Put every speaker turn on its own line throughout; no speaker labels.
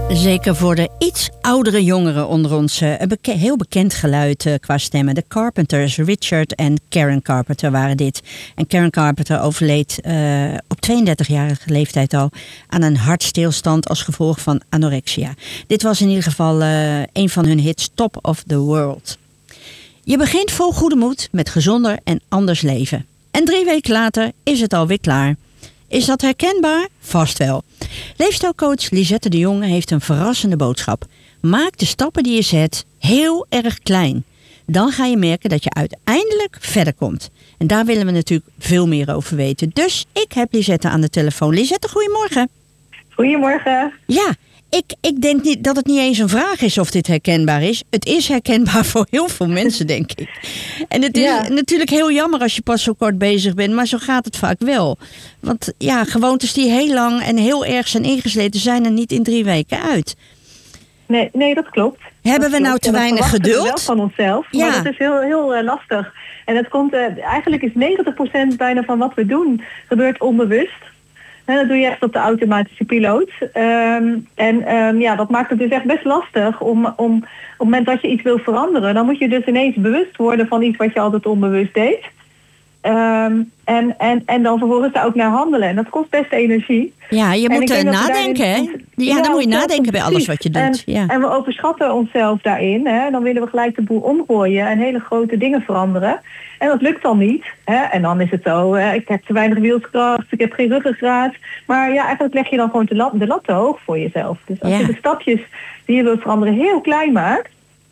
Zeker voor de iets oudere jongeren onder ons een heel bekend geluid qua stemmen. De Carpenters, Richard en Karen Carpenter waren dit. En Karen Carpenter overleed op 32-jarige leeftijd al aan een hartstilstand als gevolg van anorexia. Dit was in ieder geval een van hun hits, Top of the World. Je begint vol goede moed met gezonder en anders leven. En 3 weken later is het alweer klaar. Is dat herkenbaar? Vast wel. Leefstijlcoach Lisette de Jong heeft een verrassende boodschap. Maak de stappen die je zet heel erg klein. Dan ga je merken dat je uiteindelijk verder komt. En daar willen we natuurlijk veel meer over weten. Dus ik heb Lisette aan de telefoon. Lisette, goedemorgen.
Goedemorgen.
Ja, ik denk niet dat het niet eens een vraag is of dit herkenbaar is. Het is herkenbaar voor heel veel mensen, denk ik. En het is natuurlijk heel jammer als je pas zo kort bezig bent, maar zo gaat het vaak wel. Want ja, gewoontes die heel lang en heel erg zijn ingesleten, zijn er niet in 3 weken uit.
Nee, dat klopt.
Hebben we nou te weinig geduld?
Wel van onszelf,
ja.
Maar dat is heel lastig. En het komt, eigenlijk is 90% bijna van wat we doen, gebeurt onbewust. En dat doe je echt op de automatische piloot. Dat maakt het dus echt best lastig om op het moment dat je iets wil veranderen, dan moet je dus ineens bewust worden van iets wat je altijd onbewust deed. En dan vervolgens daar ook naar handelen. En dat kost best energie.
Ja, je moet nadenken, hè? Ja, dan moet je nadenken bij alles wat je doet.
En we overschatten onszelf daarin. Hè? Dan willen we gelijk de boel omgooien en hele grote dingen veranderen. En dat lukt dan niet. Hè? En dan is het zo, ik heb te weinig wielskracht, ik heb geen ruggengraat. Maar ja, eigenlijk leg je dan gewoon de lat te hoog voor jezelf. Dus als je de stapjes die je wilt veranderen heel klein maakt,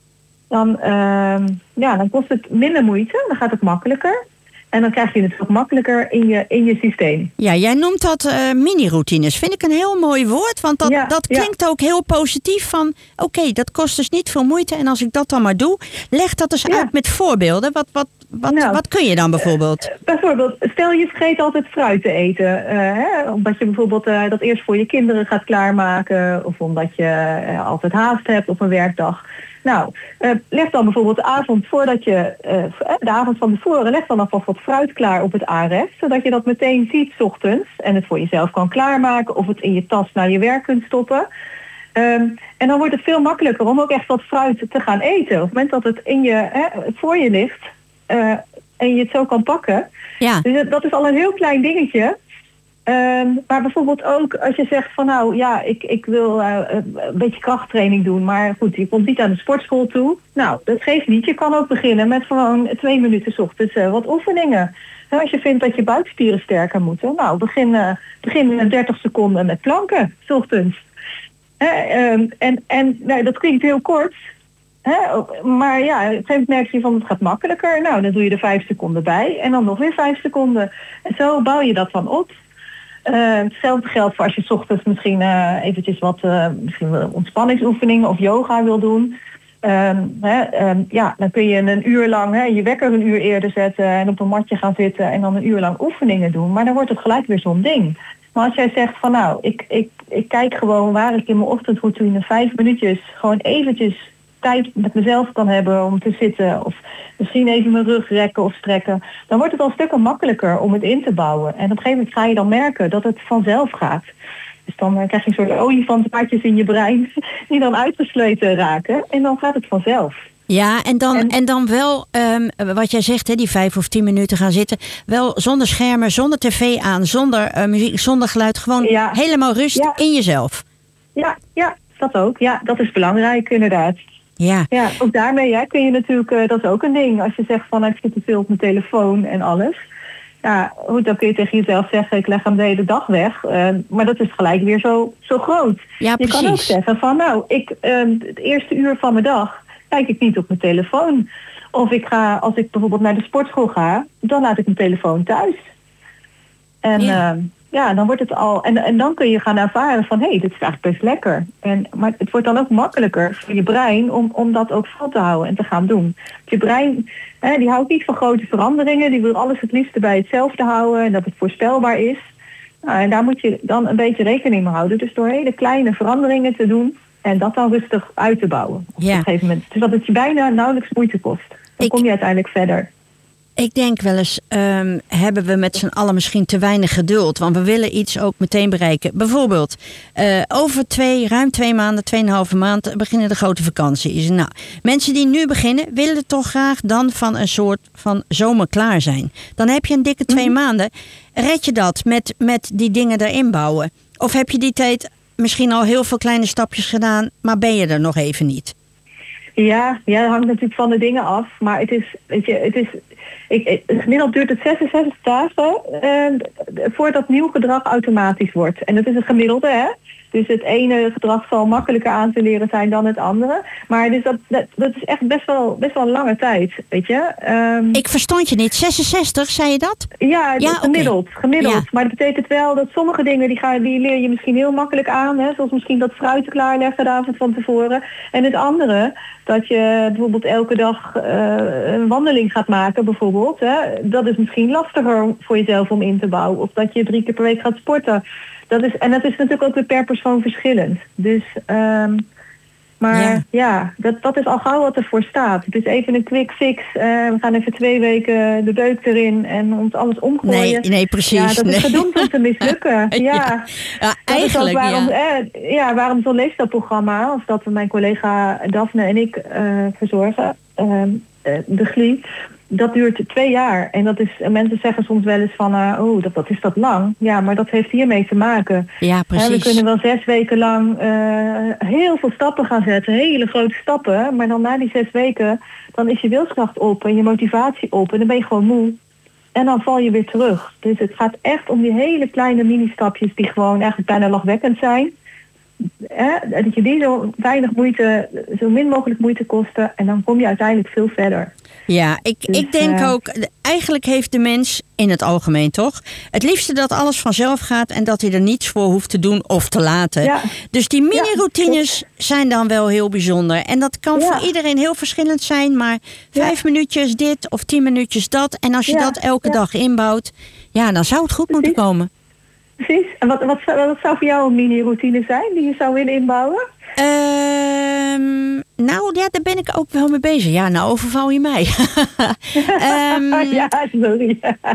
dan kost het minder moeite. Dan gaat het makkelijker. En dan krijg je het ook makkelijker in je systeem.
Ja, jij noemt dat mini-routines. Vind ik een heel mooi woord. Want dat klinkt ook heel positief van, oké, dat kost dus niet veel moeite. En als ik dat dan maar doe, leg dat eens uit met voorbeelden. Wat kun je dan bijvoorbeeld?
Bijvoorbeeld, stel je vergeet altijd fruit te eten. Omdat je bijvoorbeeld dat eerst voor je kinderen gaat klaarmaken. Of omdat je altijd haast hebt op een werkdag. Nou, leg dan bijvoorbeeld de avond voordat je, de avond van tevoren, leg dan alvast wat fruit klaar op het aanrecht. Zodat je dat meteen ziet 's ochtends en het voor jezelf kan klaarmaken of het in je tas naar je werk kunt stoppen. En dan wordt het veel makkelijker om ook echt wat fruit te gaan eten. Op het moment dat het voor je ligt en je het zo kan pakken. Ja. Dus dat is al een heel klein dingetje. Maar bijvoorbeeld ook als je zegt van ik wil een beetje krachttraining doen, maar goed, je komt niet aan de sportschool toe. Nou, dat geeft niet. Je kan ook beginnen met gewoon 2 minuten 's ochtends wat oefeningen. Als je vindt dat je buikspieren sterker moeten, nou, begin in 30 seconden met planken 's ochtends. Dat klinkt heel kort. Maar ja, op een gegeven moment merk je van het gaat makkelijker. Nou, dan doe je er 5 seconden bij en dan nog weer 5 seconden. En zo bouw je dat dan op. Hetzelfde geldt voor als je 's ochtends misschien eventjes wat ontspanningsoefeningen of yoga wil doen. Dan kun je een uur lang je wekker een uur eerder zetten en op een matje gaan zitten en dan een uur lang oefeningen doen. Maar dan wordt het gelijk weer zo'n ding. Maar als jij zegt van ik kijk gewoon waar ik in mijn ochtendroutine 5 minuutjes gewoon eventjes tijd met mezelf kan hebben om te zitten of misschien even mijn rug rekken of strekken, dan wordt het al stukken makkelijker om het in te bouwen. En op een gegeven moment ga je dan merken dat het vanzelf gaat. Dus dan krijg je een soort olifantenpaadjes in je brein die dan uitgesleten raken en dan gaat het vanzelf.
Ja, en dan wel, wat jij zegt, die 5 of 10 minuten gaan zitten, wel zonder schermen, zonder tv aan, zonder muziek, zonder geluid, gewoon helemaal rust in jezelf.
Ja, dat ook. Ja, dat is belangrijk inderdaad. Ja, ook daarmee kun je natuurlijk, dat is ook een ding. Als je zegt van ik zit te veel op mijn telefoon en alles. Ja, goed, dan kun je tegen jezelf zeggen ik leg hem de hele dag weg. Maar dat is gelijk weer zo groot.
Ja,
je kan ook zeggen van het eerste uur van mijn dag kijk ik niet op mijn telefoon. Of als ik bijvoorbeeld naar de sportschool ga, dan laat ik mijn telefoon thuis. En dan wordt het al. En dan kun je gaan ervaren van dit is eigenlijk best lekker. Maar het wordt dan ook makkelijker voor je brein om dat ook vol te houden en te gaan doen. Je brein die houdt niet van grote veranderingen, die wil alles het liefste bij hetzelfde houden en dat het voorspelbaar is. En daar moet je dan een beetje rekening mee houden. Dus door hele kleine veranderingen te doen en dat dan rustig uit te bouwen op een gegeven moment. Dus dat het je bijna nauwelijks moeite kost. Dan kom je uiteindelijk verder.
Ik denk wel eens, hebben we met z'n allen misschien te weinig geduld. Want we willen iets ook meteen bereiken. Bijvoorbeeld, over ruim 2 maanden, 2,5 maand beginnen de grote vakanties. Nou, mensen die nu beginnen, willen toch graag dan van een soort van zomer klaar zijn. Dan heb je een dikke 2 maanden. Red je dat met die dingen erin bouwen? Of heb je die tijd misschien al heel veel kleine stapjes gedaan, maar ben je er nog even niet?
Ja, dat hangt natuurlijk van de dingen af. Maar het is, gemiddeld duurt het 66 dagen voordat nieuw gedrag automatisch wordt. En dat is een gemiddelde, hè. Dus het ene gedrag zal makkelijker aan te leren zijn dan het andere. Maar dus dat is echt best wel een lange tijd, weet je.
Ik verstond je niet. 66, zei je dat?
Ja, gemiddeld. Ja. Maar dat betekent wel dat sommige dingen die leer je misschien heel makkelijk aan. Hè? Zoals misschien dat fruit klaarleggen de avond van tevoren. En het andere, dat je bijvoorbeeld elke dag een wandeling gaat maken bijvoorbeeld. Hè? Dat is misschien lastiger voor jezelf om in te bouwen. Of dat je 3 keer per week gaat sporten. Dat is natuurlijk ook weer per persoon verschillend. Dus, dat is al gauw wat ervoor staat. Het is even een quick fix. We gaan even 2 weken de beuk erin en ons alles omgooien.
Nee, precies.
Ja, dat is gedoemd om te mislukken. Ja,
eigenlijk
waarom zo'n leefstijlprogramma, als dat mijn collega Daphne en ik verzorgen, de GLI, dat duurt 2 jaar. En mensen zeggen soms wel eens van, dat is dat lang. Ja, maar dat heeft hiermee te maken.
Ja, precies.
We kunnen wel 6 weken lang heel veel stappen gaan zetten. Hele grote stappen. Maar dan na die 6 weken, dan is je wilskracht op en je motivatie op. En dan ben je gewoon moe. En dan val je weer terug. Dus het gaat echt om die hele kleine mini-stapjes die gewoon eigenlijk bijna lachwekkend zijn. Dat je die zo min mogelijk moeite kosten. En dan kom je uiteindelijk veel verder.
Ja, ik denk ook, eigenlijk heeft de mens in het algemeen toch het liefste dat alles vanzelf gaat en dat hij er niets voor hoeft te doen of te laten. Ja. Dus die mini-routines zijn dan wel heel bijzonder. En dat kan voor iedereen heel verschillend zijn, maar 5 minuutjes dit of 10 minuutjes dat. En als je dat elke dag inbouwt, dan zou het goed moeten komen.
Precies. En wat zou voor jou een mini-routine zijn die je zou willen inbouwen?
Daar ben ik ook wel mee bezig. Ja, nou overval je mij.
Sorry.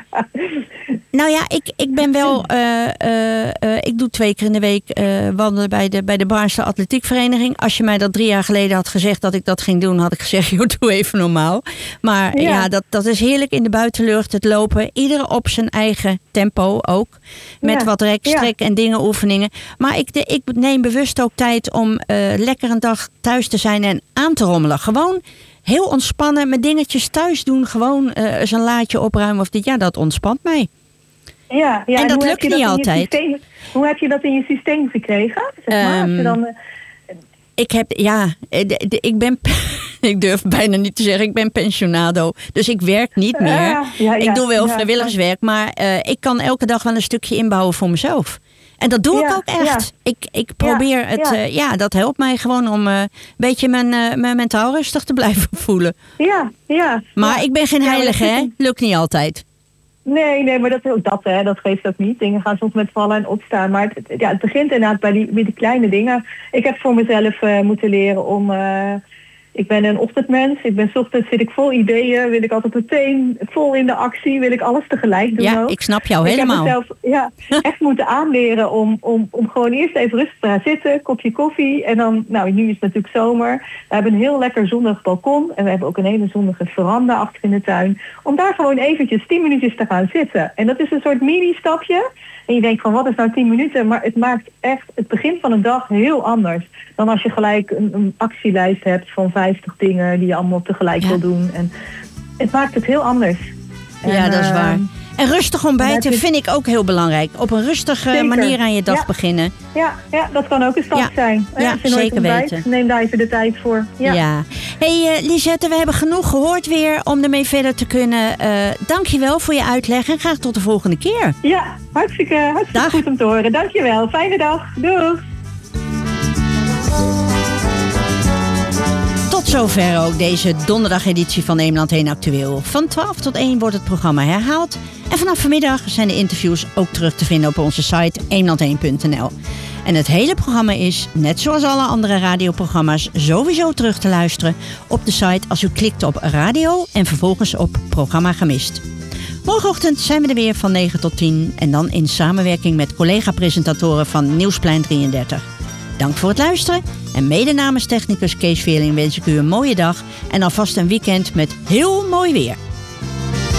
Ik ben wel... ik doe 2 keer in de week wandelen bij de Baarnse Atletiekvereniging. Als je mij dat 3 jaar geleden had gezegd dat ik dat ging doen, had ik gezegd, joh, doe even normaal. Maar dat is heerlijk in de buitenlucht, het lopen. Ieder op zijn eigen tempo ook. Met wat strek en oefeningen. Maar ik neem bewust ook tijd om lekker een dag thuis te zijn en aan te rommelen. Gewoon heel ontspannen met dingetjes thuis doen. Gewoon eens een laadje opruimen of dit. Ja, dat ontspant mij.
Ja,
en dat lukt niet altijd.
Hoe heb je dat in je systeem gekregen? Zeg maar, als je dan,
ik durf bijna niet te zeggen, ik ben pensionado. Dus ik werk niet meer. Ik doe wel vrijwilligerswerk, maar ik kan elke dag wel een stukje inbouwen voor mezelf. En dat doe ik ook echt. Ik probeer het, dat helpt mij gewoon om een beetje mijn mentaal rustig te blijven voelen.
Ja.
Maar ik ben geen heilige, hè? Lukt niet altijd.
Nee, maar dat geeft ook niet. Dingen gaan soms met vallen en opstaan. Maar het begint inderdaad bij die kleine dingen. Ik heb voor mezelf moeten leren om... ik ben een ochtendmens. Zit ik vol ideeën. Wil ik altijd meteen vol in de actie. Wil ik alles tegelijk doen ook.
Ik snap jou helemaal.
Ik heb mezelf echt moeten aanleren om gewoon eerst even rustig te gaan zitten. Kopje koffie. En dan, nu is het natuurlijk zomer. We hebben een heel lekker zonnig balkon. En we hebben ook een hele zonnige veranda achter in de tuin. Om daar gewoon eventjes 10 minuutjes te gaan zitten. En dat is een soort mini-stapje. En je denkt van, wat is nou 10 minuten? Maar het maakt echt het begin van een dag heel anders. Dan als je gelijk een actielijst hebt van 50 dingen die je allemaal tegelijk wil doen. En het maakt het heel anders.
Ja, dat is waar. En rustig ontbijten vind ik ook heel belangrijk. Op een rustige manier aan je dag beginnen.
Ja, dat kan ook een stap zijn.
Ja, als je zeker weten.
Neem daar even de tijd voor. Ja.
Hey Lisette, we hebben genoeg gehoord weer om ermee verder te kunnen. Dank je wel voor je uitleg en graag tot de volgende keer.
Ja, hartstikke goed om te horen. Dank je wel. Fijne dag. Doeg.
Tot zover ook deze donderdageditie van Eemland 1 Actueel. Van 12 tot 1 wordt het programma herhaald. En vanaf vanmiddag zijn de interviews ook terug te vinden op onze site eemland1.nl. En het hele programma is, net zoals alle andere radioprogramma's, sowieso terug te luisteren op de site als u klikt op radio en vervolgens op programma gemist. Morgenochtend zijn we er weer van 9 tot 10 en dan in samenwerking met collega-presentatoren van Nieuwsplein 33. Dank voor het luisteren en mede namens technicus Kees Veerling wens ik u een mooie dag en alvast een weekend met heel mooi weer.